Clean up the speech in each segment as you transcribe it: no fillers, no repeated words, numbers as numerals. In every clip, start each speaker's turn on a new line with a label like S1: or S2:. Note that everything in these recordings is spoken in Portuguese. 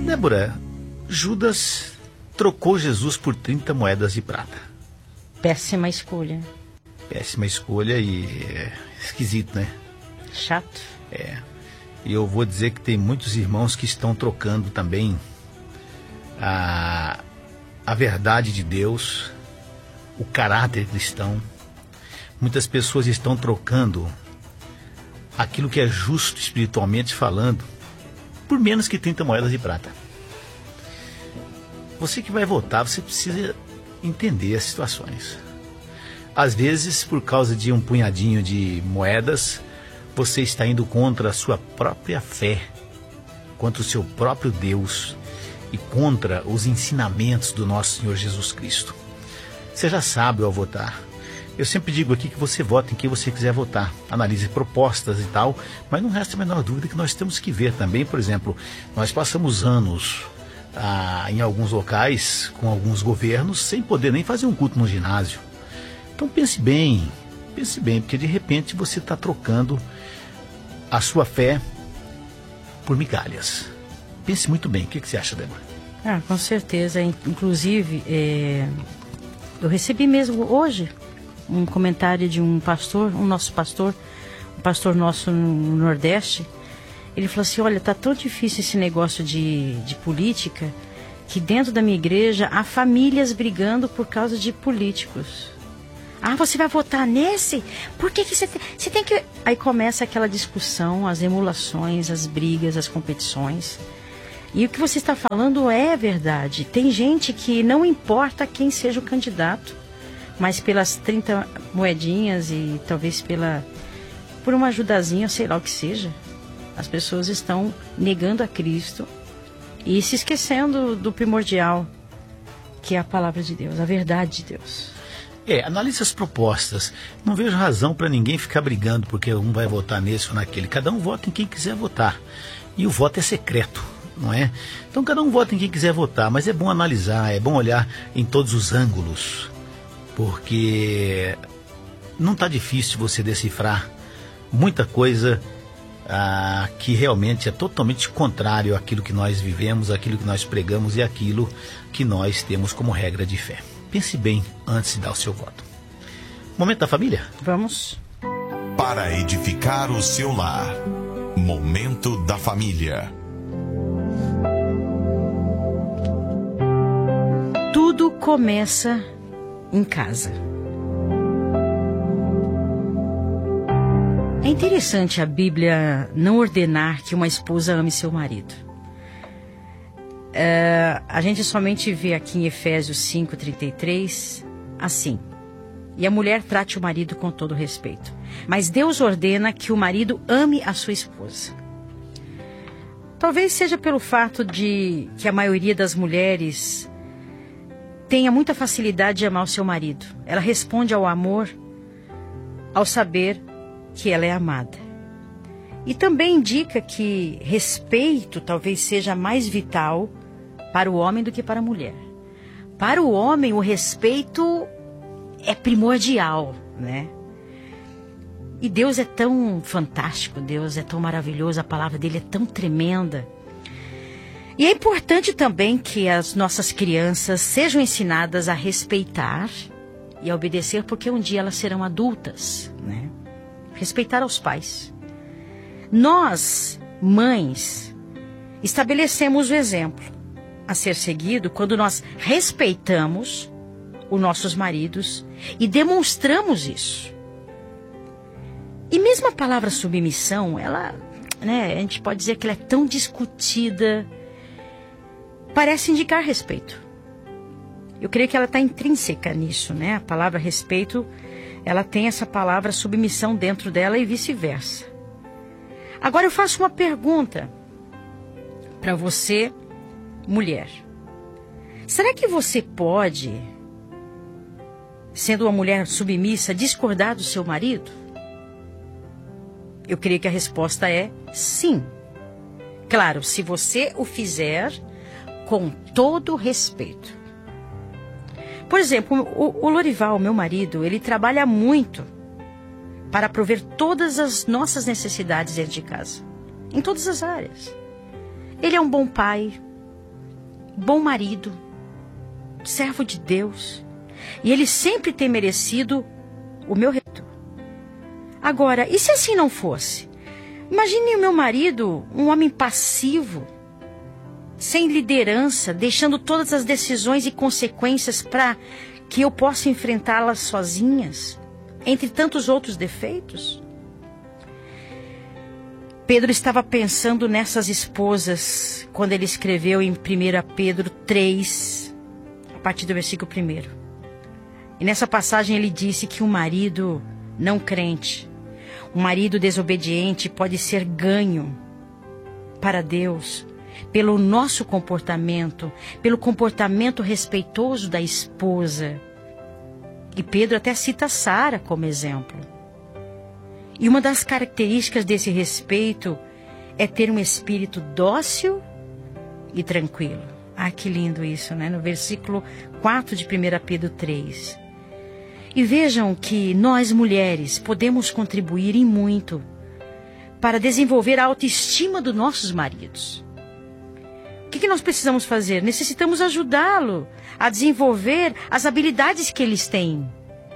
S1: Débora, Judas trocou Jesus por 30 moedas de prata.
S2: Péssima escolha.
S1: Péssima escolha e esquisito, né?
S2: Chato.
S1: E eu vou dizer que tem muitos irmãos que estão trocando também a verdade de Deus, o caráter cristão. Muitas pessoas estão trocando aquilo que é justo espiritualmente falando por menos que 30 moedas de prata. Você que vai votar, você precisa entender as situações. Às vezes, por causa de um punhadinho de moedas, você está indo contra a sua própria fé, contra o seu próprio Deus e contra os ensinamentos do nosso Senhor Jesus Cristo. Seja sábio ao votar. Eu sempre digo aqui que você vota em quem você quiser votar. Analise propostas e tal, mas não resta a menor dúvida que nós temos que ver também, por exemplo, nós passamos anos em alguns locais, com alguns governos, sem poder nem fazer um culto no ginásio. Então pense bem, porque de repente você está trocando a sua fé por migalhas. Pense muito bem. O que você acha, Débora?
S2: Com certeza. Inclusive, eu recebi mesmo hoje um comentário de um pastor, um pastor nosso no Nordeste. Ele falou assim: olha, tá tão difícil esse negócio de política, que dentro da minha igreja há famílias brigando por causa de políticos. Você vai votar nesse? Por que você tem que... Aí começa aquela discussão, as emulações, as brigas, as competições. E o que você está falando é verdade. Tem gente que não importa quem seja o candidato, mas pelas 30 moedinhas e talvez por uma ajudazinha, sei lá o que seja, as pessoas estão negando a Cristo e se esquecendo do primordial, que é a palavra de Deus, a verdade de Deus.
S1: Analise as propostas. Não vejo razão para ninguém ficar brigando porque um vai votar nesse ou naquele. Cada um vota em quem quiser votar. E o voto é secreto, não é? Então cada um vota em quem quiser votar, mas é bom analisar, é bom olhar em todos os ângulos, porque não está difícil você decifrar muita coisa que realmente é totalmente contrário àquilo que nós vivemos, àquilo que nós pregamos e àquilo que nós temos como regra de fé. Pense bem antes de dar o seu voto. Momento da família?
S2: Vamos.
S3: Para edificar o seu lar. Momento da família.
S2: Tudo começa em casa. É interessante a Bíblia não ordenar que uma esposa ame seu marido. A gente somente vê aqui em Efésios 5:33 assim: e a mulher trate o marido com todo respeito, mas Deus ordena que o marido ame a sua esposa. Talvez seja pelo fato de que a maioria das mulheres tenha muita facilidade de amar o seu marido. Ela responde ao amor ao saber que ela é amada. E também indica que respeito talvez seja mais vital para o homem do que para a mulher. Para o homem, o respeito é primordial, né? E Deus é tão fantástico, Deus é tão maravilhoso, a palavra dele é tão tremenda. E é importante também que as nossas crianças sejam ensinadas a respeitar e a obedecer, porque um dia elas serão adultas, né? Respeitar aos pais. Nós, mães, estabelecemos o exemplo a ser seguido quando nós respeitamos os nossos maridos e demonstramos isso. E mesmo a palavra submissão, ela, né, a gente pode dizer que ela é tão discutida, parece indicar respeito. Eu creio que ela está intrínseca nisso, né? A palavra respeito, ela tem essa palavra submissão dentro dela e vice-versa. Agora eu faço uma pergunta para você, mulher. Será que você pode, sendo uma mulher submissa, discordar do seu marido? Eu creio que a resposta é sim. Claro, se você o fizer com todo respeito. Por exemplo, o Lorival, meu marido, ele trabalha muito para prover todas as nossas necessidades dentro de casa, em todas as áreas. Ele é um bom pai, bom marido, servo de Deus, e ele sempre tem merecido o meu respeito. Agora, e se assim não fosse? Imagine o meu marido, um homem passivo, sem liderança, deixando todas as decisões e consequências para que eu possa enfrentá-las sozinhas, entre tantos outros defeitos. Pedro estava pensando nessas esposas quando ele escreveu em 1 Pedro 3, a partir do versículo 1. E nessa passagem ele disse que um marido não crente, um marido desobediente pode ser ganho para Deus pelo nosso comportamento, pelo comportamento respeitoso da esposa. E Pedro até cita Sara como exemplo. E uma das características desse respeito é ter um espírito dócil e tranquilo. Ah, que lindo isso, né? No versículo 4 de 1 Pedro 3. E vejam que nós, mulheres, podemos contribuir em muito para desenvolver a autoestima dos nossos maridos. O que nós precisamos fazer? Necessitamos ajudá-lo a desenvolver as habilidades que eles têm,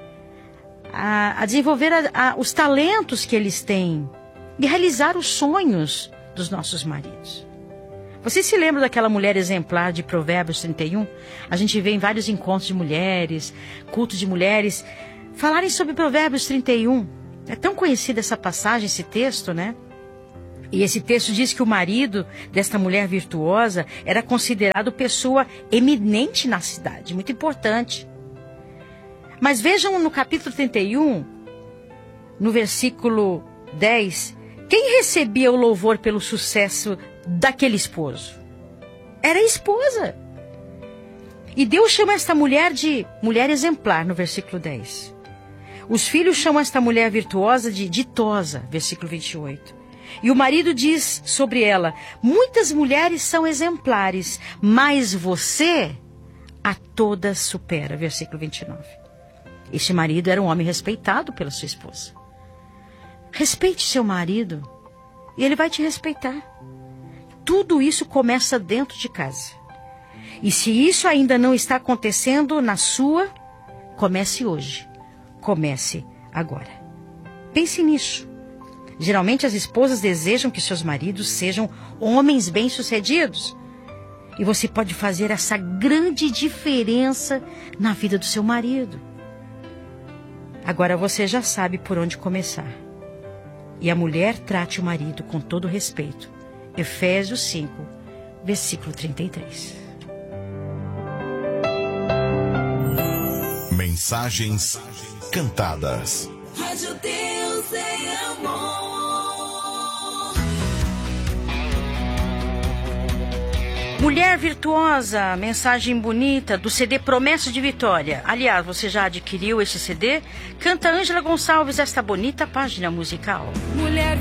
S2: a desenvolver os talentos que eles têm e realizar os sonhos dos nossos maridos. Você se lembra daquela mulher exemplar de Provérbios 31? A gente vê em vários encontros de mulheres, cultos de mulheres, falarem sobre Provérbios 31. É tão conhecida essa passagem, esse texto, né? E esse texto diz que o marido desta mulher virtuosa era considerado pessoa eminente na cidade, muito importante. Mas vejam no capítulo 31, no versículo 10, quem recebia o louvor pelo sucesso daquele esposo? Era a esposa. E Deus chama esta mulher de mulher exemplar, no versículo 10. Os filhos chamam esta mulher virtuosa de ditosa, versículo 28. E o marido diz sobre ela: muitas mulheres são exemplares, mas você a todas supera, versículo 29. Este marido era um homem respeitado pela sua esposa. Respeite seu marido e ele vai te respeitar. Tudo isso começa dentro de casa. E se isso ainda não está acontecendo na sua, comece hoje. Comece agora. Pense nisso. Geralmente as esposas desejam que seus maridos sejam homens bem-sucedidos. E você pode fazer essa grande diferença na vida do seu marido. Agora você já sabe por onde começar. E a mulher trate o marido com todo respeito. Efésios 5, versículo 33.
S3: Mensagens cantadas.
S4: Rádio Deus é amor.
S2: Mulher Virtuosa, mensagem bonita do CD Promessa de Vitória. Aliás, você já adquiriu esse CD? Canta Ângela Gonçalves esta bonita página musical.
S4: Mulher